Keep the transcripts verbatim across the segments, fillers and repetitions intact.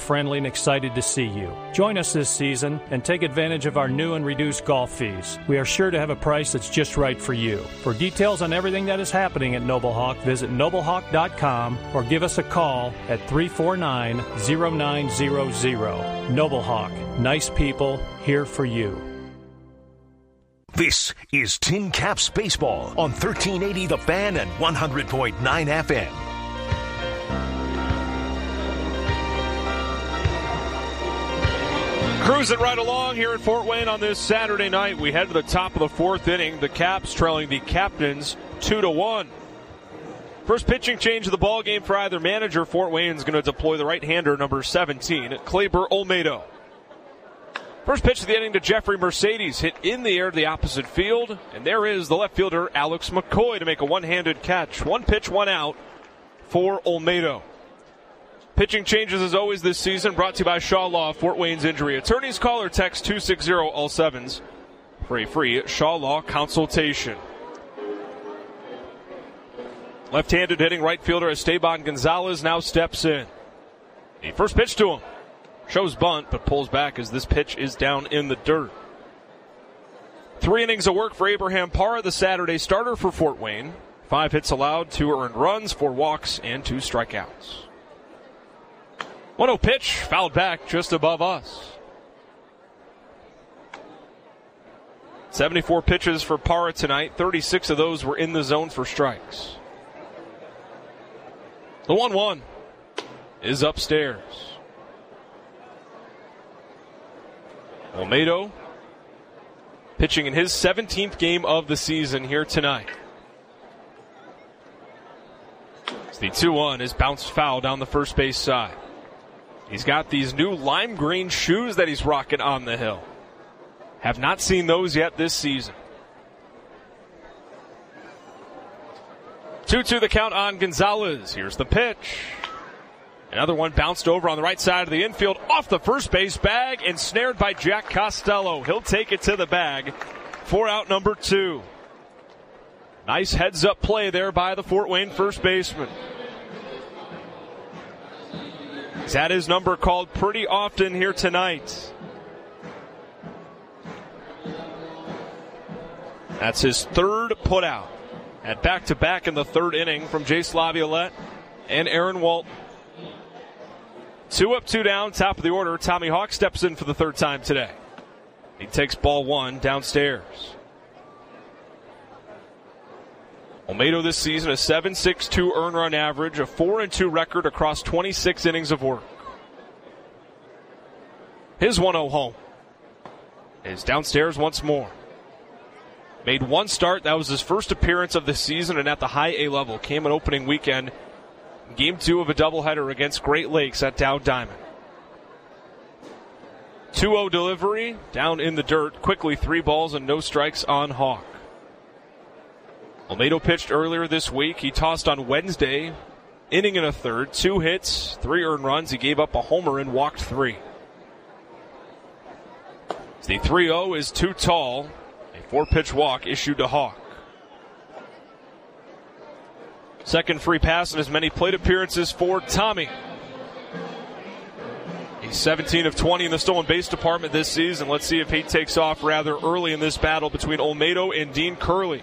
friendly and excited to see you. Join us this season and take advantage of our new and reduced golf fees. We are sure to have a price that's just right for you. For details on everything that is happening at Noble Hawk, visit noble hawk dot com or give us a call at three four nine, zero nine zero zero. Noble Hawk, nice people, here for you. This is Tin Caps Baseball on thirteen eighty The Fan and one hundred point nine F M. Cruising right along here at Fort Wayne on this Saturday night. We head to the top of the fourth inning. The Caps trailing the Captains two to one. First pitching change of the ball game for either manager. Fort Wayne's going to deploy the right-hander, number seventeen, Kleber Olmedo. First pitch of the inning to Jeffrey Mercedes, hit in the air to the opposite field. And there is the left fielder, Alex McCoy, to make a one-handed catch. One pitch, one out for Olmedo. Pitching changes as always this season, brought to you by Shaw Law, Fort Wayne's injury attorneys. Call or text two six zero all sevens for a free Shaw Law consultation. Left-handed hitting right fielder Esteban Gonzalez now steps in. The first pitch to him. Shows bunt, but pulls back as this pitch is down in the dirt. Three innings of work for Abraham Parra, the Saturday starter for Fort Wayne. Five hits allowed, two earned runs, four walks, and two strikeouts. one oh pitch, fouled back just above us. seventy-four pitches for Parra tonight. thirty-six of those were in the zone for strikes. The one one is upstairs. Olmedo pitching in his seventeenth game of the season here tonight. The two one is bounced foul down the first base side. He's got these new lime green shoes that he's rocking on the hill. Have not seen those yet this season. two two the count on Gonzalez. Here's the pitch. Another one bounced over on the right side of the infield, off the first base bag, and snared by Jack Costello. He'll take it to the bag for out number two. Nice heads-up play there by the Fort Wayne first baseman. He's had his number called pretty often here tonight. That's his third putout. At back-to-back in the third inning from Jace Laviolette and Aaron Walton. Two up, two down, top of the order. Tommy Hawk steps in for the third time today. He takes ball one downstairs. Olmedo this season a seven point six two earned run average, a four and two record across twenty-six innings of work. His one oh home is downstairs once more. Made one start. That was his first appearance of the season and at the high A level. Came an opening weekend. Game two of a doubleheader against Great Lakes at Dow Diamond. two oh delivery, down in the dirt. Quickly three balls and no strikes on Hawk. Olmedo pitched earlier this week. He tossed on Wednesday, inning and a third, two hits, three earned runs. He gave up a homer and walked three. The three oh is too tall. A four-pitch walk issued to Hawk. Second free pass in as many plate appearances for Tommy. He's seventeen of twenty in the stolen base department this season. Let's see if he takes off rather early in this battle between Olmedo and Dean Curley.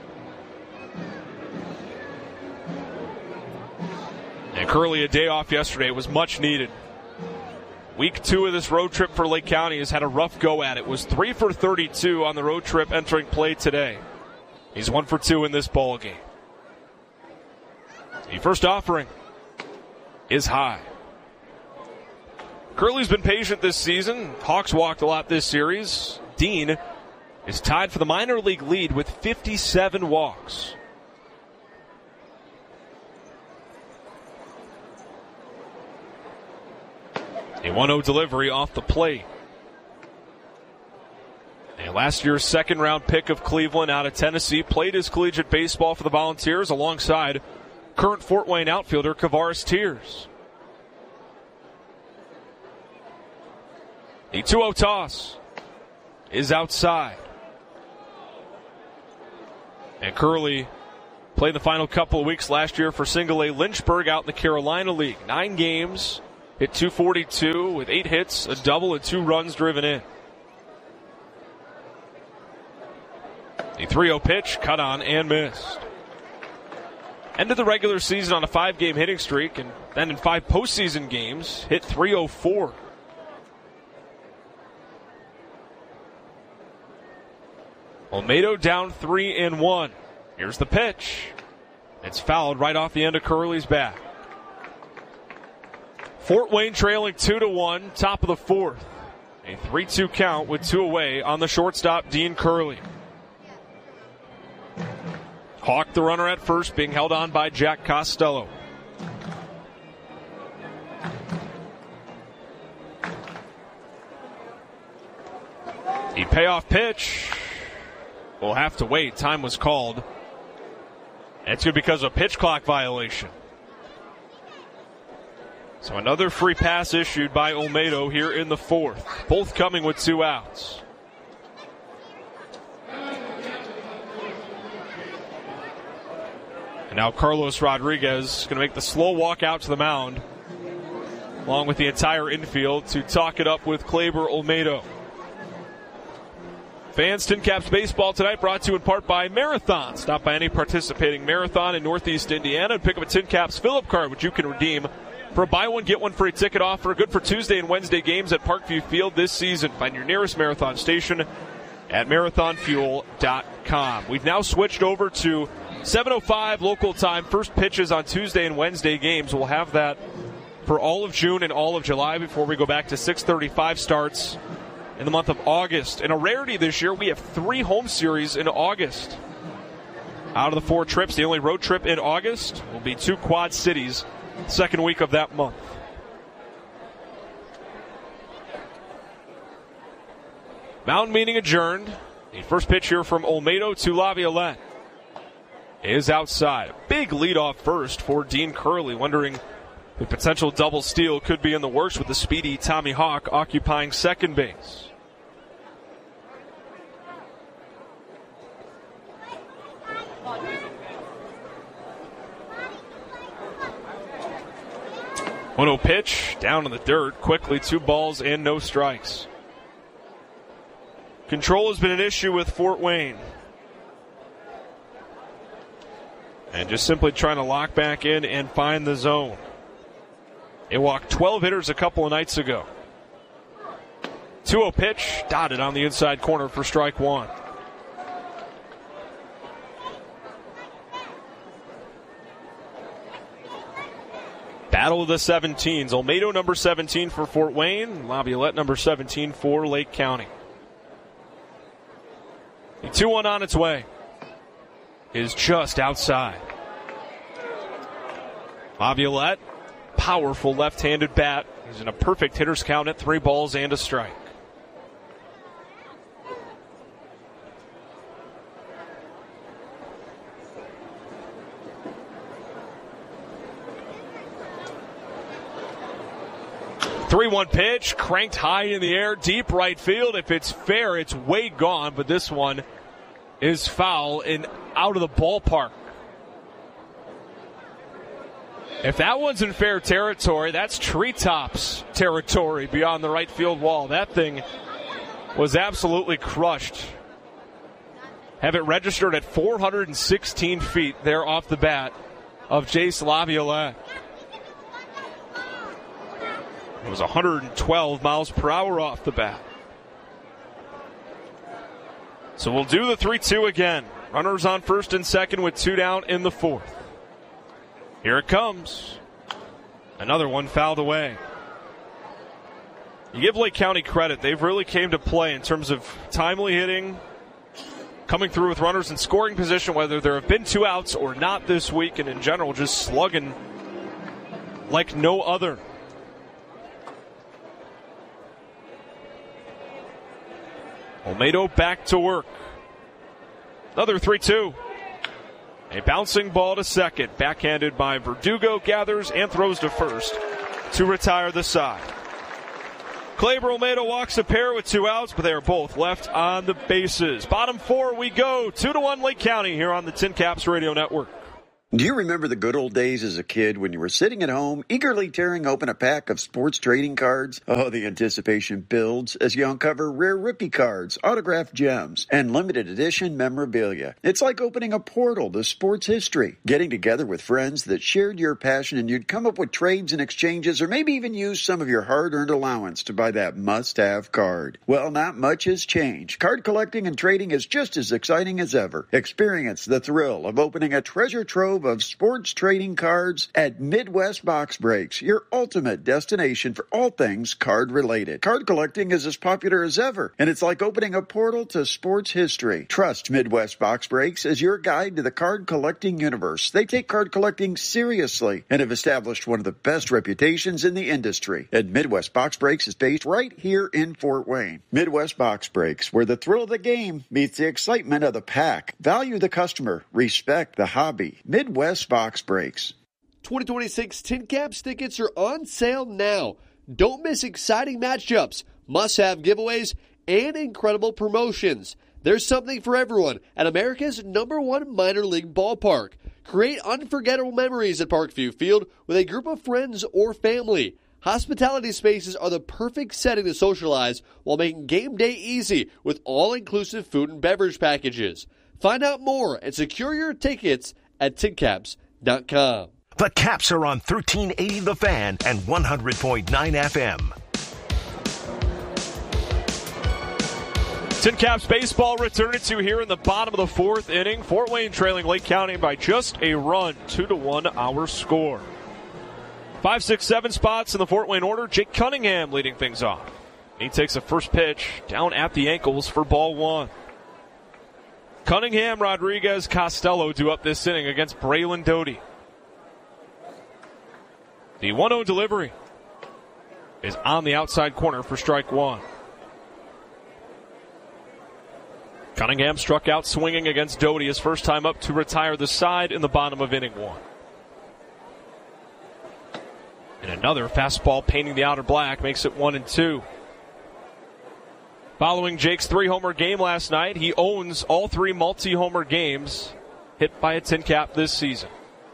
And Curley a day off yesterday. It was much needed. Week two of this road trip for Lake County has had a rough go at it. Was three for thirty-two on the road trip entering play today. He's one for two in this ball game. The first offering is high. Curley's been patient this season. Hawks walked a lot this series. Dean is tied for the minor league lead with fifty-seven walks. A one oh delivery off the plate. And last year's second round pick of Cleveland out of Tennessee played his collegiate baseball for the Volunteers alongside current Fort Wayne outfielder Kavaris Tears. The two oh toss is outside. And Curley played the final couple of weeks last year for Single A Lynchburg out in the Carolina League. Nine games, hit two forty-two with eight hits, a double, and two runs driven in. A three oh pitch, cut on and missed. Ended the regular season on a five-game hitting streak, and then in five postseason games, hit three oh four. Olmedo down three and one. Here's the pitch. It's fouled right off the end of Curley's bat. Fort Wayne trailing two to one, top of the fourth. A three two count with two away on the shortstop, Dean Curley. Hawk, the runner at first, being held on by Jack Costello. The payoff pitch. We'll have to wait. Time was called. It's good because of a pitch clock violation. So another free pass issued by Olmedo here in the fourth. Both coming with two outs. And now Carlos Rodriguez is going to make the slow walk out to the mound, along with the entire infield, to talk it up with Kleber Olmedo. Fans, Tin Caps Baseball tonight brought to you in part by Marathon. Stop by any participating Marathon in Northeast Indiana and pick up a Tin Caps Fill-Up card, which you can redeem for a buy one, get one free ticket offer. Good for Tuesday and Wednesday games at Parkview Field this season. Find your nearest Marathon station at marathon fuel dot com. We've now switched over to seven oh five local time. First pitches on Tuesday and Wednesday games. We'll have that for all of June and all of July before we go back to six thirty-five starts in the month of August. And a rarity this year, we have three home series in August. Out of the four trips, the only road trip in August will be two Quad Cities, second week of that month. Mound meeting adjourned. The first pitch here from Olmedo to Laviolette is outside. A big leadoff first for Dean Curley, wondering the potential double steal could be in the works with the speedy Tommy Hawk occupying second base. one oh pitch, down in the dirt, quickly two balls and no strikes. Control has been an issue with Fort Wayne. And just simply trying to lock back in and find the zone. They walked twelve hitters a couple of nights ago. two oh pitch, dotted on the inside corner for strike one. Battle of the seventeens. Olmedo number seventeen for Fort Wayne. Laviolette number seventeen for Lake County. The two one on its way is just outside. Laviolette, powerful left-handed bat. He's in a perfect hitter's count at three balls and a strike. three one pitch, cranked high in the air, deep right field. If it's fair, it's way gone, but this one is foul and out of the ballpark. If that one's in fair territory, that's treetops territory beyond the right field wall. That thing was absolutely crushed. Have it registered at four hundred sixteen feet there off the bat of Jace Laviolette. It was one hundred twelve miles per hour off the bat. So we'll do the three two again. Runners on first and second with two down in the fourth. Here it comes. Another one fouled away. You give Lake County credit. They've really came to play in terms of timely hitting, coming through with runners in scoring position, whether there have been two outs or not this week, and in general just slugging like no other. Olmedo back to work. Another three two. A bouncing ball to second. Backhanded by Verdugo. Gathers and throws to first to retire the side. Kleber Olmedo walks a pair with two outs, but they are both left on the bases. Bottom four we go. Two to one Lake County here on the Tin Caps Radio Network. Do you remember the good old days as a kid when you were sitting at home, eagerly tearing open a pack of sports trading cards? Oh, the anticipation builds as you uncover rare rookie cards, autographed gems, and limited edition memorabilia. It's like opening a portal to sports history, getting together with friends that shared your passion, and you'd come up with trades and exchanges, or maybe even use some of your hard-earned allowance to buy that must-have card. Well, not much has changed. Card collecting and trading is just as exciting as ever. Experience the thrill of opening a treasure trove of sports trading cards at Midwest Box Breaks, your ultimate destination for all things card related. Card collecting is as popular as ever, and it's like opening a portal to sports history. Trust Midwest Box Breaks as your guide to the card collecting universe. They take card collecting seriously and have established one of the best reputations in the industry. And Midwest Box Breaks is based right here in Fort Wayne. Midwest Box Breaks, where the thrill of the game meets the excitement of the pack. Value the customer, respect the hobby. Midwest Box Breaks. twenty twenty-six Tin Caps tickets are on sale now. Don't miss exciting matchups, must-have giveaways, and incredible promotions. There's something for everyone at America's number one minor league ballpark. Create unforgettable memories at Parkview Field with a group of friends or family. Hospitality spaces are the perfect setting to socialize while making game day easy with all-inclusive food and beverage packages. Find out more and secure your tickets at tin caps dot com. The Caps are on thirteen eighty The Fan and one hundred point nine F M. Tin Caps baseball returning to here in the bottom of the fourth inning. Fort Wayne trailing Lake County by just a run, two to one our score. Five, six, seven spots in the Fort Wayne order. Jake Cunningham leading things off. He takes a first pitch down at the ankles for ball one. Cunningham, Rodriguez, Costello due up this inning against Braylon Doty. The one oh delivery is on the outside corner for strike one. Cunningham struck out swinging against Doty, his first time up to retire the side in the bottom of inning one. And another fastball painting the outer black makes it one and two. Following Jake's three-homer game last night, he owns all three multi-homer games hit by a Tin Cap this season.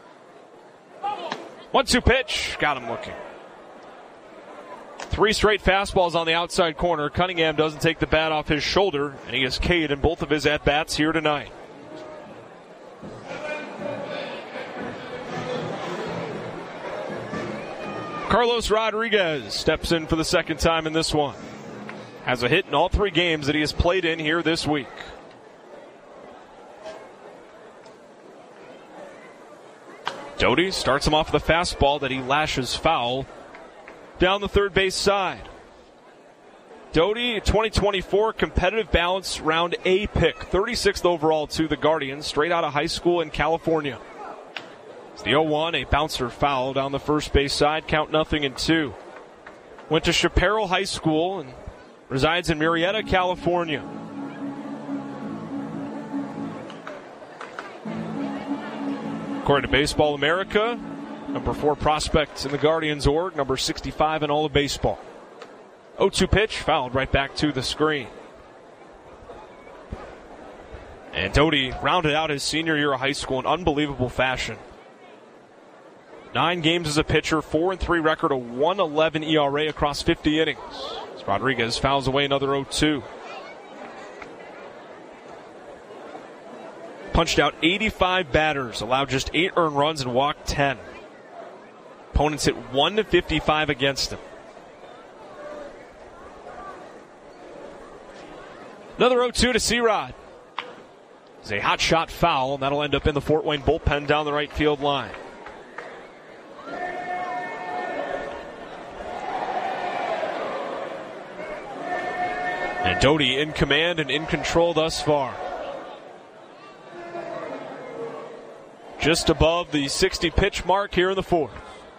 one two pitch. Got him looking. Three straight fastballs on the outside corner. Cunningham doesn't take the bat off his shoulder, and he is K'd in both of his at-bats here tonight. Carlos Rodriguez steps in for the second time in this one. Has a hit in all three games that he has played in here this week. Doty starts him off with a fastball that he lashes foul down the third base side. Doty, twenty twenty-four competitive balance round A pick, thirty-sixth overall to the Guardians, straight out of high school in California. It's the oh one, a bouncer foul down the first base side, count nothing and two. Went to Chaparral High School and resides in Murrieta, California. According to Baseball America, number four prospect in the Guardians org, number sixty-five in all of baseball. oh two pitch, fouled right back to the screen. And Doty rounded out his senior year of high school in unbelievable fashion. Nine games as a pitcher, four and three record, a one eleven E R A across fifty innings. As Rodriguez fouls away another oh two. Punched out eighty-five batters, allowed just eight earned runs and walked ten. Opponents hit one to fifty-five against him. Another oh two to C-Rod. It's a hot shot foul, and that'll end up in the Fort Wayne bullpen down the right field line. And Doty in command and in control thus far. Just above the sixty pitch mark here in the fourth.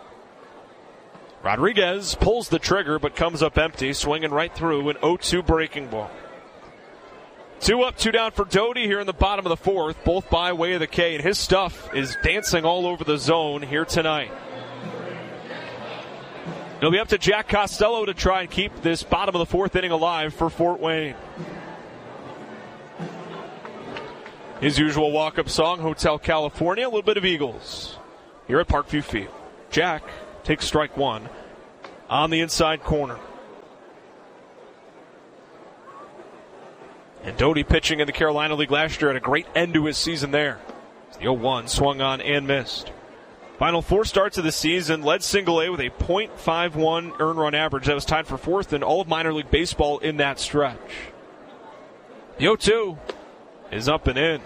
Rodriguez pulls the trigger but comes up empty, swinging right through an oh two breaking ball. Two up, two down for Doty here in the bottom of the fourth, both by way of the K, and his stuff is dancing all over the zone here tonight. It'll be up to Jack Costello to try and keep this bottom of the fourth inning alive for Fort Wayne. His usual walk-up song, Hotel California, a little bit of Eagles here at Parkview Field. Jack takes strike one on the inside corner. And Doty pitching in the Carolina League last year had a great end to his season there. The oh one swung on and missed. Final four starts of the season, led single A with a point five one earned run average. That was tied for fourth in all of minor league baseball in that stretch. The oh two is up and in.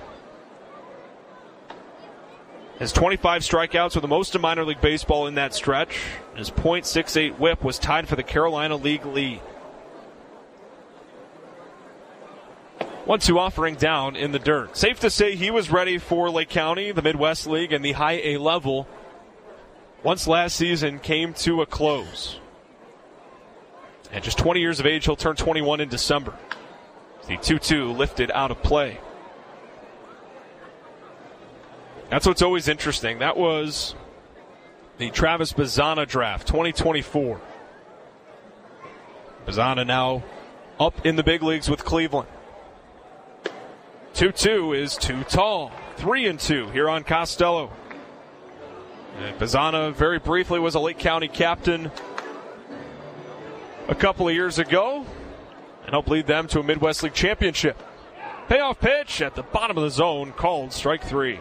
His twenty-five strikeouts were the most in minor league baseball in that stretch. His point six eight whip was tied for the Carolina League lead. one two offering down in the dirt. Safe to say he was ready for Lake County, the Midwest League, and the high A level once last season came to a close. At just twenty years of age, he'll turn twenty-one in December. The two two lifted out of play. That's what's always interesting. That was the Travis Bazzana draft, twenty twenty-four. Bazzana now up in the big leagues with Cleveland. two two is too tall. three and two here on Costello. And Bazzana very briefly was a Lake County captain a couple of years ago and helped lead them to a Midwest League championship. Payoff pitch at the bottom of the zone, called strike three.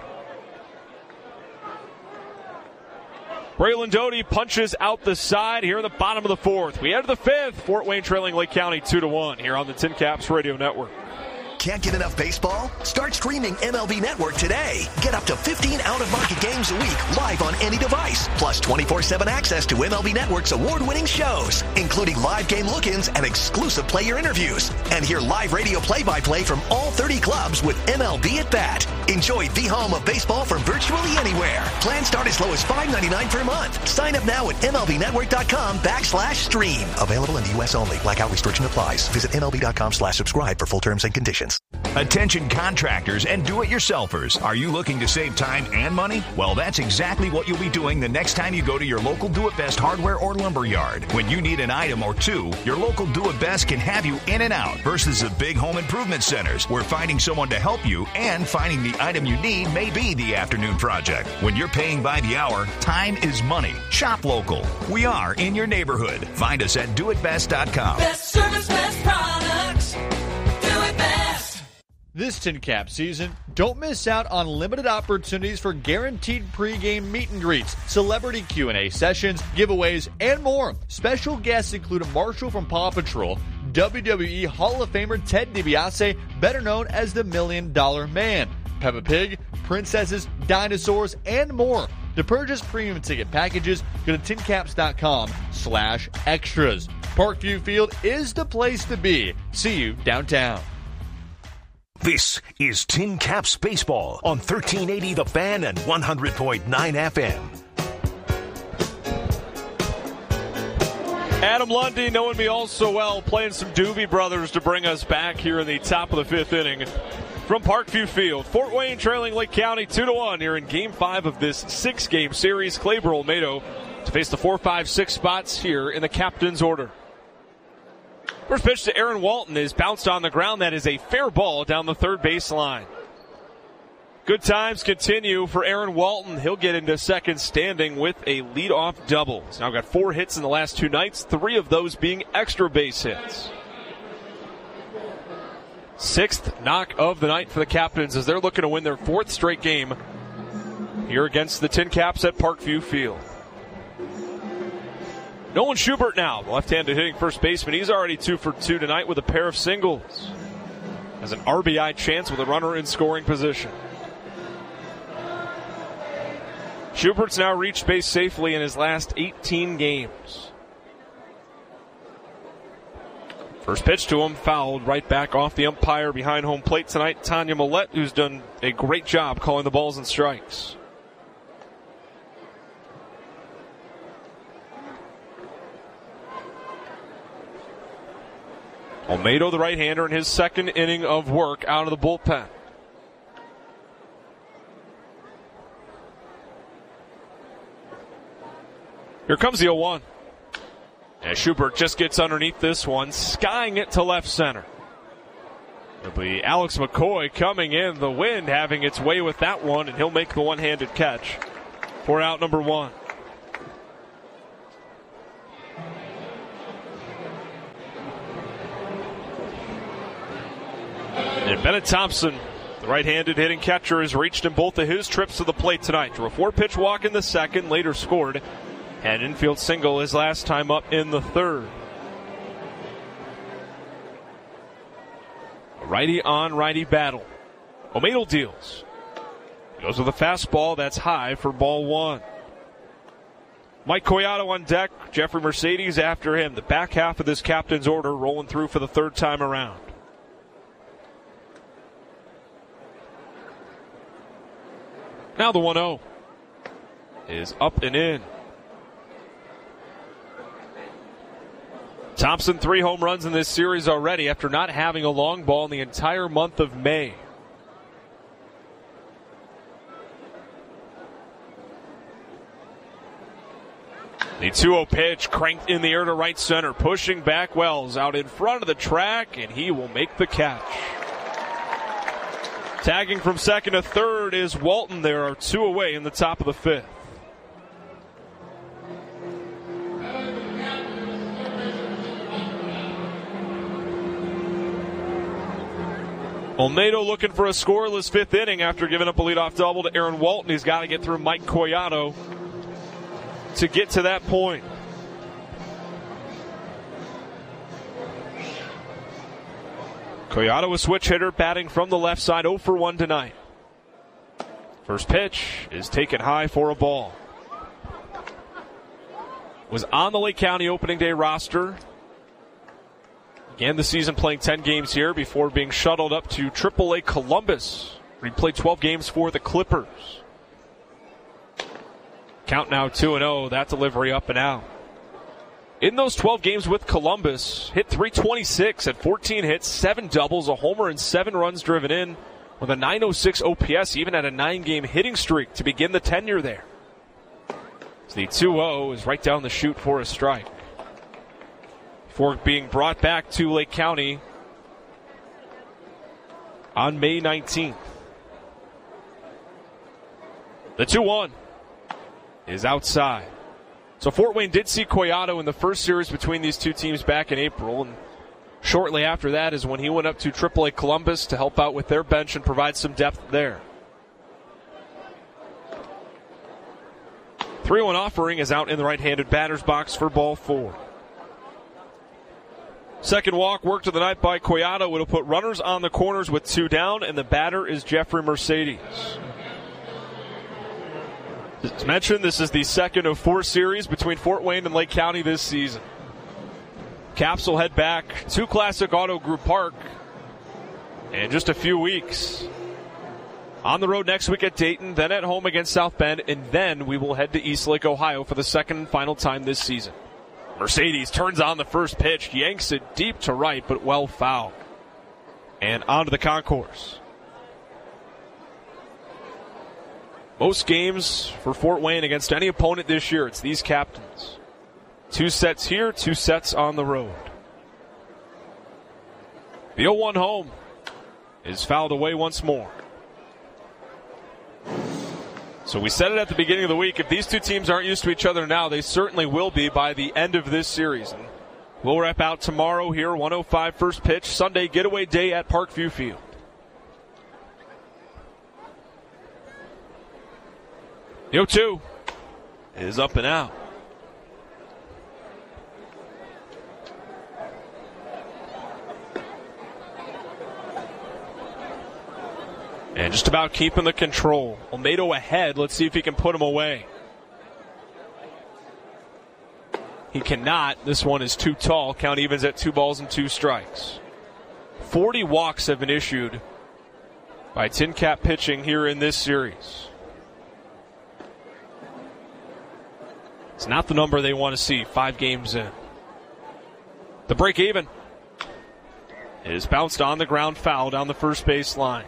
Braylon Doty punches out the side here in the bottom of the fourth. We enter the fifth. Fort Wayne trailing Lake County two to one here on the Tin Caps Radio Network. Can't get enough baseball? Start streaming M L B Network today. Get up to fifteen out-of-market games a week live on any device. Plus twenty-four seven access to M L B Network's award-winning shows, including live game look-ins and exclusive player interviews. And hear live radio play-by-play from all thirty clubs with M L B at Bat. Enjoy the home of baseball from virtually anywhere. Plans start as low as five ninety-nine per month. Sign up now at MLBnetwork.com backslash stream. Available in the U S only. Blackout restriction applies. Visit MLB.com slash subscribe for full terms and conditions. Attention contractors and do-it-yourselfers. Are you looking to save time and money? Well, that's exactly what you'll be doing the next time you go to your local Do-It-Best hardware or lumber yard. When you need an item or two, your local Do-It-Best can have you in and out versus the big home improvement centers where finding someone to help you and finding the item you need may be the afternoon project. When you're paying by the hour, time is money. Shop local. We are in your neighborhood. Find us at do it best dot com. Best service, best products. Do it best. This Tin Cap season, don't miss out on limited opportunities for guaranteed pregame meet and greets, celebrity Q and A sessions, giveaways, and more. Special guests include Marshall from Paw Patrol, W W E Hall of Famer Ted DiBiase, better known as the Million Dollar Man, Peppa Pig, princesses, dinosaurs, and more. To purchase premium ticket packages, go to tin caps dot com slash extras. Parkview Field is the place to be. See you downtown. This is Tin Caps Baseball on thirteen eighty The Fan and one hundred point nine F M. Adam Lundy, knowing me all so well, playing some Doobie Brothers to bring us back here in the top of the fifth inning from Parkview Field. Fort Wayne trailing Lake County two to one here in Game five of this six-game series. Claber Olmedo to face the four, five, six spots here in the captain's order. First pitch to Aaron Walton is bounced on the ground. That is a fair ball down the third baseline. Good times continue for Aaron Walton. He'll get into second standing with a leadoff double. He's now got four hits in the last two nights, three of those being extra base hits. Sixth knock of the night for the Captains as they're looking to win their fourth straight game here against the Tin Caps at Parkview Field. Nolan Schubert now, the left-handed hitting first baseman. He's already two for two tonight with a pair of singles. Has an R B I chance with a runner in scoring position. Schubert's now reached base safely in his last eighteen games. First pitch to him, fouled right back off the umpire behind home plate tonight, Tanya Millette, who's done a great job calling the balls and strikes. Olmedo, the right-hander, in his second inning of work out of the bullpen. Here comes the oh one. And Schubert just gets underneath this one, skying it to left center. It'll be Alex McCoy coming in, the wind having its way with that one, and he'll make the one-handed catch for out number one. And Bennett Thompson, the right-handed hitting catcher, has reached in both of his trips to the plate tonight. Drew a four-pitch walk in the second, later scored an infield single his last time up in the third. A righty on righty battle. O'Madel deals. Goes with a fastball that's high for ball one. Mike Collado on deck. Jeffrey Mercedes after him. The back half of this captain's order rolling through for the third time around. Now the one oh is up and in. Thompson, three home runs in this series already after not having a long ball in the entire month of May. The two oh pitch cranked in the air to right center. Pushing back Wells out in front of the track, and he will make the catch. Tagging from second to third is Walton. There are two away in the top of the fifth. Olmedo looking for a scoreless fifth inning after giving up a leadoff double to Aaron Walton. He's got to get through Mike Collado to get to that point. Collado, a switch hitter, batting from the left side, oh for one tonight. First pitch is taken high for a ball. Was on the Lake County opening day roster. Began the season playing ten games here before being shuttled up to triple A Columbus, where he played twelve games for the Clippers. Count now two and oh, that delivery up and out. In those twelve games with Columbus, hit three twenty-six at fourteen hits, seven doubles, a homer, and seven runs driven in with a nine oh six O P S, even at a nine-game hitting streak to begin the tenure there. So the two oh is right down the chute for a strike. Before being brought back to Lake County on May nineteenth. The two one is outside. So Fort Wayne did see Collado in the first series between these two teams back in April, and shortly after that is when he went up to triple A Columbus to help out with their bench and provide some depth there. three one offering is out in the right-handed batter's box for ball four. Second walk worked of the night by Collado would have put runners on the corners with two down, and the batter is Jeffrey Mercedes. As mentioned, this is the second of four series between Fort Wayne and Lake County this season. Caps will head back to Classic Auto Group Park in just a few weeks. On the road next week at Dayton, then at home against South Bend, and then we will head to Eastlake, Ohio for the second and final time this season. Mercedes turns on the first pitch, yanks it deep to right, but well fouled. And onto the concourse. Most games for Fort Wayne against any opponent this year, it's these captains. Two sets here, two sets on the road. The oh one home is fouled away once more. So we said it at the beginning of the week, if these two teams aren't used to each other now, they certainly will be by the end of this series. And we'll wrap out tomorrow here, one oh five first pitch, Sunday getaway day at Parkview Field. The oh two is up and out. And just about keeping the control. Olmedo ahead. Let's see if he can put him away. He cannot. This one is too tall. Count evens at two balls and two strikes. forty walks have been issued by Tin Cap pitching here in this series. It's not the number they want to see five games in. The break even is bounced on the ground, foul down the first base line.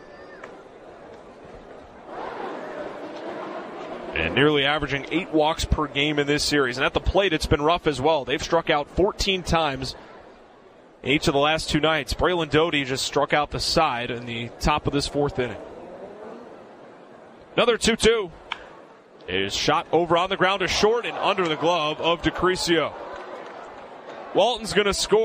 And nearly averaging eight walks per game in this series. And at the plate, it's been rough as well. They've struck out fourteen times each of the last two nights. Braylon Doty just struck out the side in the top of this fourth inning. Another two two. Is shot over on the ground to short and under the glove of DeCrisio. Walton's going to score.